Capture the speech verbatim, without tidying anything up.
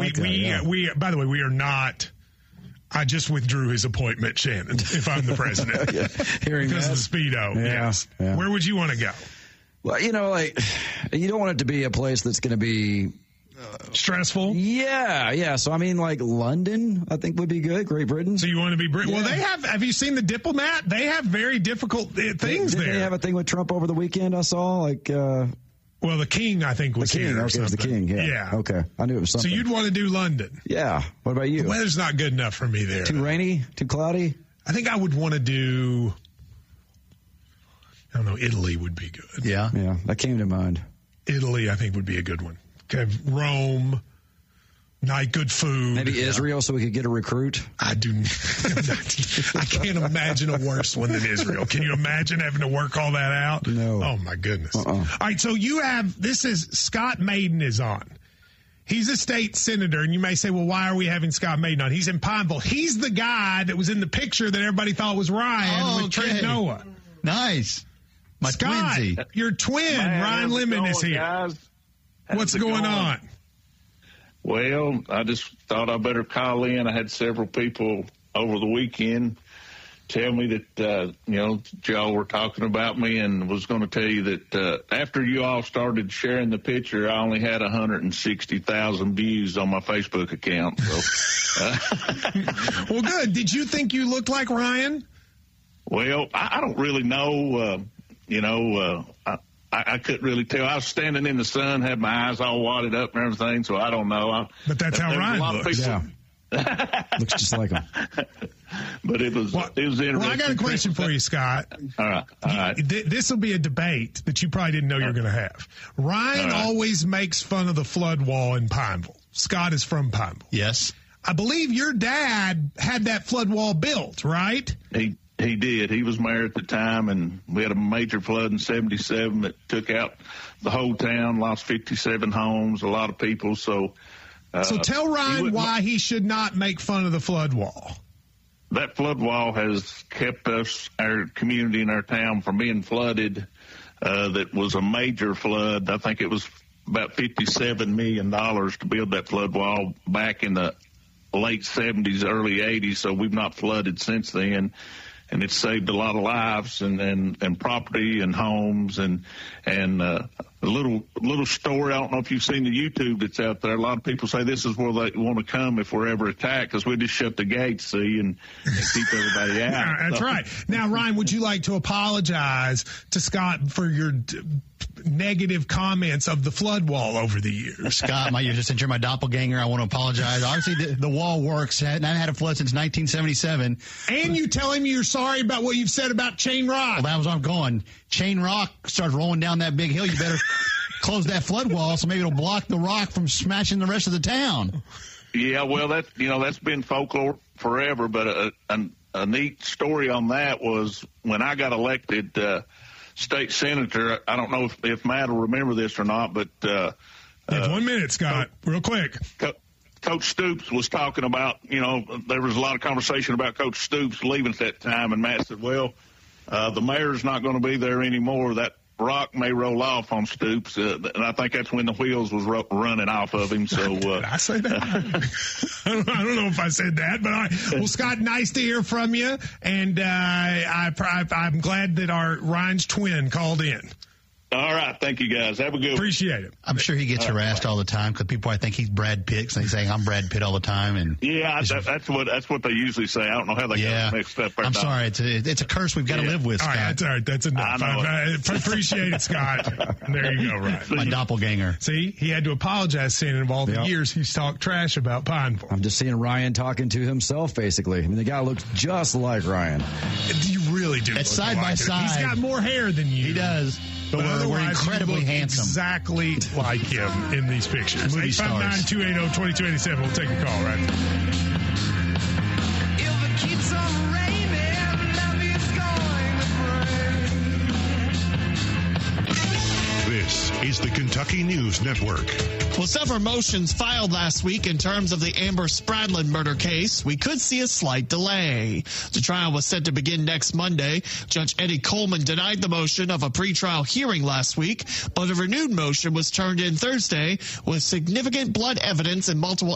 we, that, we, yeah. we, by the way, we are not. I just withdrew his appointment, Shannon, if I'm the president. yeah. Hearing because that. of the Speedo. Yeah, yes. yeah. Where would you want to go? Well, you know, like, you don't want it to be a place that's going to be stressful. Yeah, yeah. So, I mean, like London, I think would be good. Great Britain. So you want to be Britain? Yeah. Well, they have, have you seen The Diplomat? They have very difficult uh, things Did there. They have a thing with Trump over the weekend, I saw? Like, uh, well, the king, I think, was the king. here. Or okay, it was the king, yeah. yeah. Okay. I knew it was something. So you'd want to do London? Yeah. What about you? The weather's not good enough for me there. Too rainy? Too cloudy? I think I would want to do, I don't know, Italy would be good. Yeah. Yeah, that came to mind. Italy, I think, would be a good one. Okay, Rome, night, good food. Maybe Israel, so we could get a recruit. I do. I can't imagine a worse one than Israel. Can you imagine having to work all that out? No. Oh my goodness. Uh-uh. All right, so you have this is Scott Maiden is on. He's a state senator, and you may say, well, why are we having Scott Maiden on? He's in Pineville. He's the guy that was in the picture that everybody thought was Ryan Oh, with okay. Trent Noah. Nice. My Scott, twinsy. your twin, Man, Ryan how's it Lemon, is going, here. guys? How's What's it going on? Well, I just thought I better call in. I had several people over the weekend tell me that, uh, you know, y'all were talking about me, and was going to tell you that uh, after you all started sharing the picture, I only had one hundred sixty thousand views on my Facebook account. So, uh, Well, good. Did you think you looked like Ryan? well, I, I don't really know. Uh, you know, uh, I, I, I couldn't really tell. I was standing in the sun, had my eyes all wadded up and everything, so I don't know. I, But that's how there was a Ryan lot of looks. people- Yeah. Looks just like him. But it was Well, it was interesting. well, I got a question for you, Scott. All right, all right. Th- This will be a debate that you probably didn't know you were going to have. Ryan All right. always makes fun of the flood wall in Pineville. Scott is from Pineville. Yes. I believe your dad had that flood wall built, right? He he did. He was mayor at the time, and we had a major flood in seventy-seven that took out the whole town, lost fifty-seven homes, a lot of people. So, uh, So tell he Ryan wouldn't- why he should not make fun of the flood wall. that flood wall has kept us, our community and our town, from being flooded. Uh, that was a major flood. I think it was about fifty-seven million dollars to build that flood wall back in the late seventies, early eighties. So we've not flooded since then. And it's saved a lot of lives and, and, and property and homes and and uh, a little little story. I don't know if you've seen the YouTube that's out there. A lot of people say this is where they want to come if we're ever attacked, because we just shut the gates, see, and, and keep everybody out. That's So- right. Now, Ryan, would you like to apologize to Scott for your d- negative comments of the flood wall over the years? Scott, my, you're, since you're my doppelganger, I want to apologize. Obviously, the, the wall works. I haven't had a flood since nineteen seventy-seven. And you tell him you're sorry about what you've said about Chain Rock. Well, that was where I'm going. Chain Rock starts rolling down that big hill. You better close that flood wall so maybe it'll block the rock from smashing the rest of the town. Yeah, well, that you know that's been folklore forever. But a, a, a neat story on that was when I got elected uh, state senator. I don't know if, if Matt will remember this or not, but uh, You have uh, one minute, Scott, real quick. Co- Coach Stoops was talking about, you know, there was a lot of conversation about Coach Stoops leaving at that time, and Matt said, well, uh, the mayor's not going to be there anymore. That rock may roll off on Stoops, uh, and I think that's when the wheels was ro- running off of him. So Did uh, I say that? I, don't, I don't know if I said that, but all right. Well, Scott, nice to hear from you, and uh, I, I, I'm glad that our Ryan's twin called in. all right, thank you guys. Have a good one. Appreciate it. I'm sure he gets harassed all the time because people probably think he's Brad Pitt, and he's saying I'm Brad Pitt all the time. And Yeah, that, that's what that's what they usually say. I don't know how they yeah, got it mixed up. or I'm not. sorry. It's a, it's a curse we've got to Yeah. live with, All Scott. right, that's all right. That's enough. I know I, I appreciate it, Scott. There you go, Ryan. My doppelganger. See, he had to apologize, saying of all the Yep. years he's talked trash about Pineville. I'm just seeing Ryan talking to himself, basically. I mean, the guy looks just like Ryan. You really do. It's look side by like it. side. He's got more hair than you. He does. But, But we're, we're otherwise, you incredibly look handsome. Exactly like him in these pictures. Movie eight five nine, stars. two eight zero, two two eight seven. We'll take a call right now. If it keeps on raining, love is going to break. This is the Kentucky News Network. Well, several motions filed last week in terms of the Amber Spradlin murder case. We could see a slight delay. The trial was set to begin next Monday. Judge Eddie Coleman denied the motion of a pretrial hearing last week, but a renewed motion was turned in Thursday with significant blood evidence and multiple